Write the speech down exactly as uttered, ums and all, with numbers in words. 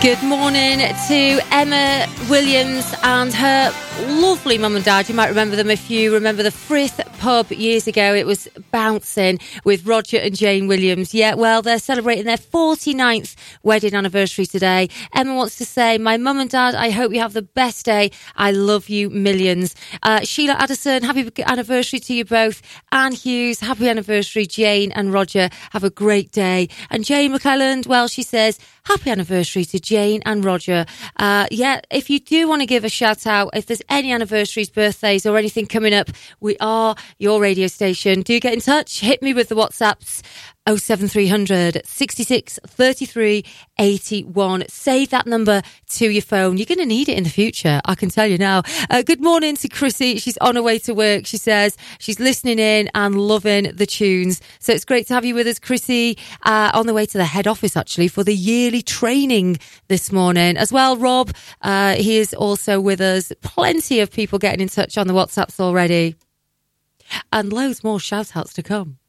Good morning to Emma Williams and her lovely mum and dad. You might remember them if you remember the Frith pub years ago. It was bouncing with Roger and Jane Williams. Yeah, well, they're celebrating their forty-ninth wedding anniversary today. Emma wants to say, my mum and dad, I hope you have the best day. I love you millions. Uh, Sheila Addison, happy anniversary to you both. Anne Hughes, happy anniversary. Jane and Roger, have a great day. And Jane McClelland, well, she says, happy anniversary to Jane and Roger. Uh, yeah, if you do want to give a shout out, if there's any anniversaries, birthdays or anything coming up, we are your radio station. Do get in touch. Hit me with the WhatsApps. oh seven three hundred sixty-six thirty-three eighty-one. Save that number to your phone. You're going to need it in the future, I can tell you now. Uh, good morning to Chrissy. She's on her way to work. She says she's listening in and loving the tunes. So it's great to have you with us, Chrissy, uh, on the way to the head office, actually, for the yearly training this morning. As well, Rob, uh, he is also with us. Plenty of people getting in touch on the WhatsApps already. And loads more shout-outs to come.